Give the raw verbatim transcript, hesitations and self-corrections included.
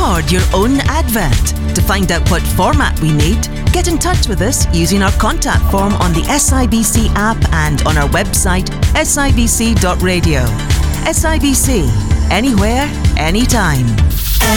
record your own advert. To find out what format we need, get in touch with us using our contact form on the S I B C app and on our website s i b c dot radio. S I B C, anywhere, anytime.